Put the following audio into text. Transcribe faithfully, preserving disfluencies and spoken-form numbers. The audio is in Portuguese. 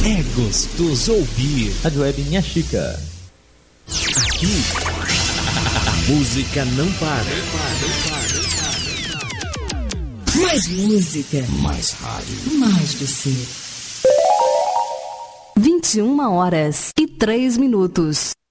É gostoso ouvir. Rádio Web Minha Chica. Aqui, a música não para. Mais música. Mais rádio. Mais você. vinte e uma horas e três minutos.